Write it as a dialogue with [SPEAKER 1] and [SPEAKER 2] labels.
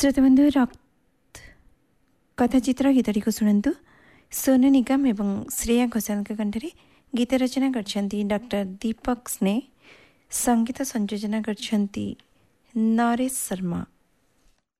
[SPEAKER 1] श्रोतबन्धु रक्त कथाचित्र गीतटीको शुणन्तु। सोनू निगम एवं श्रेया घोषालको कण्ठरे गीत रचना गर्छन्ति डॉक्टर दीपक स्नेह, संगीत संयोजना गर्छन्ति नरेश शर्मा।